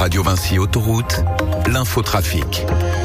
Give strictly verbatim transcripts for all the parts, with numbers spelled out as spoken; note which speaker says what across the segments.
Speaker 1: Radio Vinci Autoroute, l'infotrafic.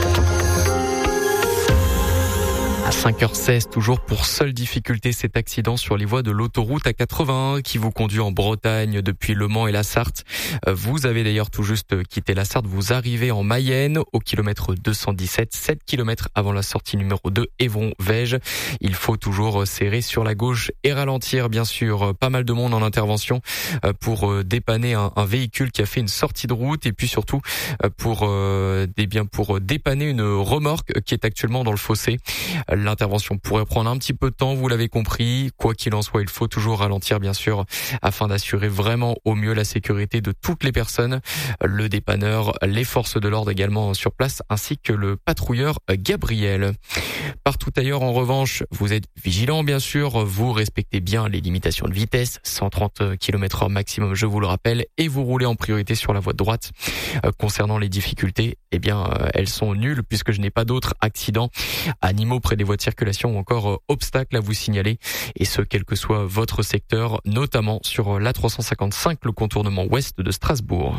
Speaker 2: À cinq heures seize, toujours pour seule difficulté, cet accident sur les voies de l'autoroute A quatre-vingt-un qui vous conduit en Bretagne depuis Le Mans et la Sarthe. Vous avez d'ailleurs tout juste quitté la Sarthe, vous arrivez en Mayenne au kilomètre deux cent dix-sept, sept kilomètres avant la sortie numéro deux, Évron-Vège. Il faut toujours serrer sur la gauche et ralentir, bien sûr. Pas mal de monde en intervention pour dépanner un, un véhicule qui a fait une sortie de route et puis surtout pour, euh, des, bien, pour dépanner une remorque qui est actuellement dans le fossé. L'intervention pourrait prendre un petit peu de temps, vous l'avez compris. Quoi qu'il en soit, il faut toujours ralentir, bien sûr, afin d'assurer vraiment au mieux la sécurité de toutes les personnes. Le dépanneur, les forces de l'ordre également sur place, ainsi que le patrouilleur Gabriel. Partout ailleurs, en revanche, vous êtes vigilants, bien sûr. Vous respectez bien les limitations de vitesse, cent trente kilomètres heure maximum, je vous le rappelle, et vous roulez en priorité sur la voie de droite. Euh, concernant les difficultés, eh bien, euh, elles sont nulles puisque je n'ai pas d'autres accidents, animaux près des voies de circulation ou encore euh, obstacles à vous signaler, et ce quel que soit votre secteur, notamment sur l'A trois cent cinquante-cinq, le contournement ouest de Strasbourg.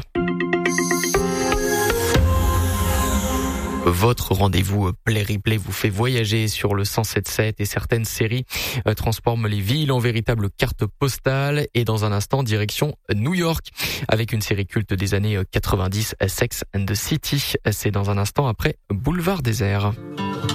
Speaker 2: Votre rendez-vous Play Replay vous fait voyager sur le cent sept sept et certaines séries euh, transforment les villes en véritables cartes postales. Et dans un instant, direction New York avec une série culte des années quatre-vingt-dix, Sex and the City. C'est dans un instant après Boulevard Désert.